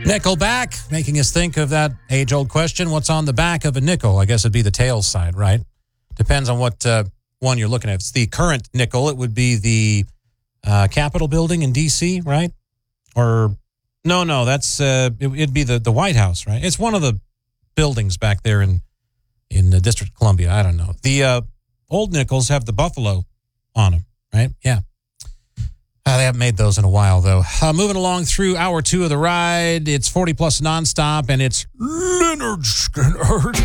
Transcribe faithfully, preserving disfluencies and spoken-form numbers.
Nickelback, making us think of that age-old question, what's on the back of a nickel? I guess it'd be the tails side, right? Depends on what uh, one you're looking at. If it's the current nickel, it would be the uh, Capitol building in D C, right? Or, no, no, that's, uh, it, it'd be the, the White House, right? It's one of the buildings back there in, in the District of Columbia. I don't know. The uh, old nickels have the buffalo on them, right? Yeah. Uh, they haven't made those in a while, though. Uh, moving along through hour two of the ride, it's forty plus nonstop, and it's Leonard Skinner.